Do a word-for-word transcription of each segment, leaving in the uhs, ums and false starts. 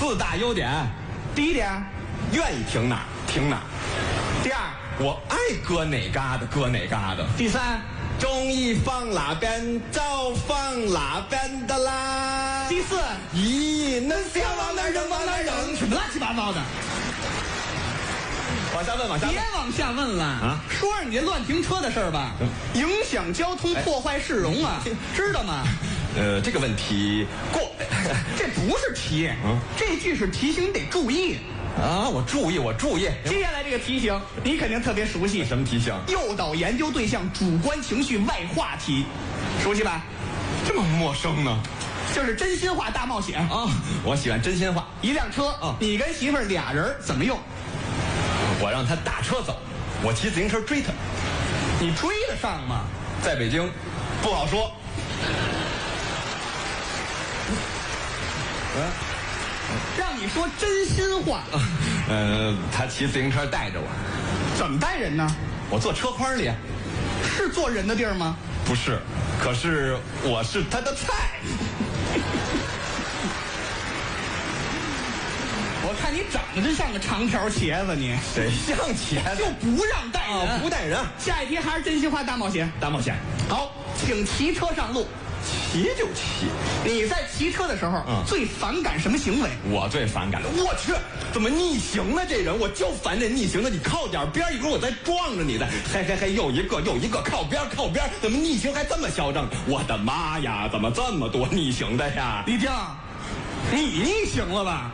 四大优点： 第一点， 愿意停哪儿停哪儿； 第二， 我爱搁哪嘎达搁哪嘎达； 第三， 中意放哪边就放哪边的啦。 第四， 咦，那想往哪儿扔往哪儿扔， 什么乱七八糟的？ 往下问，往下问， 别往下问了啊！ 说说你这乱停车的事儿吧，影响交通，破坏市容啊，知道吗？ 呃，这个问题过。 这不是题， 嗯这句是提醒你得注意。 啊，我注意，我注意。 接下来这个提醒你肯定特别熟悉， 什么提醒？ 诱导研究对象主观情绪外化题，熟悉吧？ 这么陌生呢？ 就是真心话大冒险啊，我喜欢真心话。 一辆车， 啊你跟媳妇儿俩人怎么用？ 我让他打车走，我骑自行车追他。 你追得上吗？ 在北京，不好说。嗯、 让你说真心话， 呃，他骑自行车带着我， 怎么带人呢？ 我坐车筐里。 是坐人的地儿吗？ 不是，可是我是他的菜。 我看你长得真像个长条茄子，你谁像茄子？ 就不让带人， 啊，不带人。 下一题还是真心话大冒险。 大冒险， 好，请骑车上路。 骑就骑。 你在骑车的时候， 嗯最反感什么行为？ 我最反感的，我去，怎么逆行呢？这人我就烦这逆行的，你靠点边儿，一会儿我再撞着你的，嘿嘿嘿，又一个又一个，靠边靠边，怎么逆行还这么嚣张？我的妈呀，怎么这么多逆行的呀？ 李丁，你逆行了吧？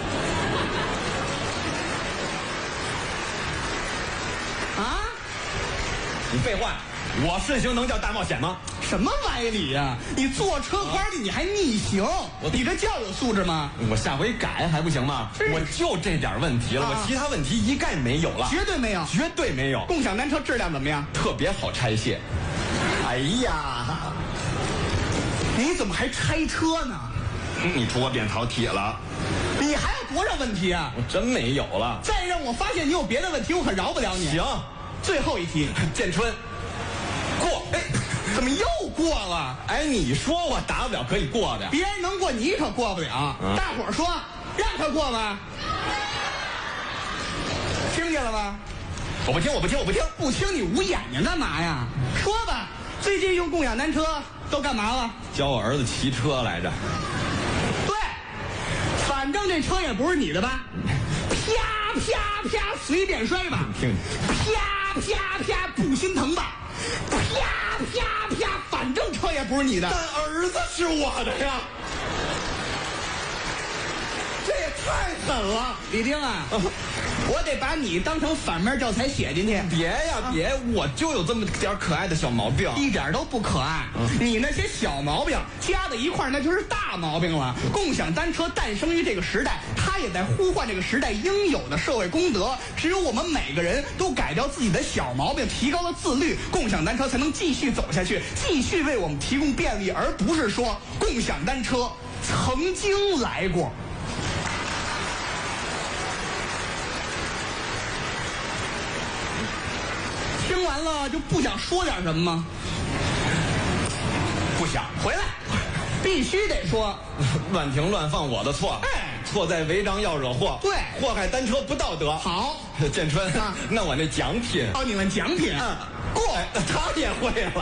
啊？ 你废话，我顺行能叫大冒险吗？ 什么歪理呀、你坐车筐里你还逆行，你这叫有素质吗？ 我下回改还不行吗？ 是我就这点问题了， 啊我其他问题一概没有了， 绝对没有。 绝对没有， 共享单车质量怎么样？ 特别好拆卸。哎呀， 你怎么还拆车呢？ 你出我扁桃体了， 你还有多少问题啊？ 我真没有了。 再让我发现你有别的问题，我可饶不了你。 行， 最后一题， 建春，过。哎， 怎么又过了？ 哎，你说我打不了可以过的， 别人能过，你可过不了。 嗯大伙儿说让他过吧，听见了吧？ 我不听，我不听，我不听。 不听你捂眼睛干嘛呀？说吧，最近用共享单车都干嘛了？ 教我儿子骑车来着。 对，反正这车也不是你的吧？啪啪啪，随便摔吧。 听， 啪啪啪，不心疼吧？啪啪啪，反正车也不是你的。 但儿子是我的呀，这也太狠了。 李丁啊，我得把你当成反面教材写进去。 别呀别，我就有这么点可爱的小毛病。 一点都不可爱，你那些小毛病加在一块儿，那就是大毛病了。共享单车诞生于这个时代，它也在呼唤这个时代应有的社会公德。只有我们每个人都改掉自己的小毛病，提高了自律，共享单车才能继续走下去，继续为我们提供便利，而不是说共享单车曾经来过。听完了就不想说点什么吗？ 不想回来，必须得说。 乱停乱放，我的错。 哎， 错在违章要惹祸。 对祸害单车不道德。 好， 建春， 啊那我那奖品， 哦，你们奖品， 嗯， 过。 哎他也会了。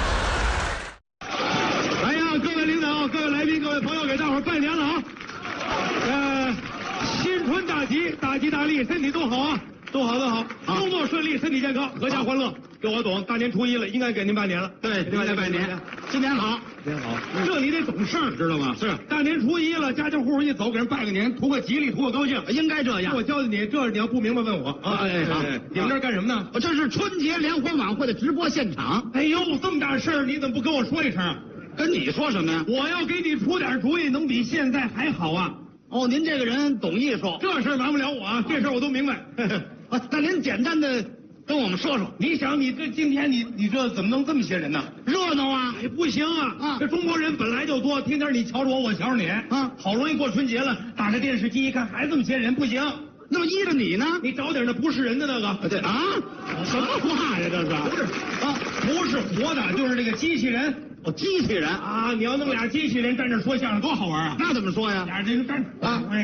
哎呀，各位领导、各位来宾、各位朋友，给大伙儿拜年了啊！呃，新春大吉，大吉大利，身体都好啊，都好都好，周末顺利，身体健康，阖家欢乐。这我懂，大年初一了，应该给您拜年了。对，应该拜年，新年好，新年好。这你得懂事儿，知道吗？是，大年初一了，家家户户一走，给人拜个年，图个吉利，图个高兴，应该这样。我教教你，这你要不明白问我啊。哎，好，你们这儿干什么呢？ 这是春节联欢晚会的直播现场。 哎呦，这么大事儿，你怎么不跟我说一声？ 跟你说什么呀？ 我要给你出点主意，能比现在还好啊！ 哦，您这个人懂艺术， 这事儿瞒不了我啊，这事儿我都明白。 啊，那您简单的跟我们说说。 你想，你这今天你你这怎么能这么些人呢？ 热闹啊！ 哎，不行啊！ 啊这中国人本来就多，天天你瞧着我，我瞧着你， 啊好容易过春节了，打开电视机一看，还这么些人，不行。 那么依着你呢？ 你找点那不是人的那个。 对啊，什么话呀这是？ 不是啊， 不是活的，就是这个机器人哦，机器人啊！你要弄俩机器人站这说相声，多好玩啊！ 那怎么说呀？ 俩人站啊哎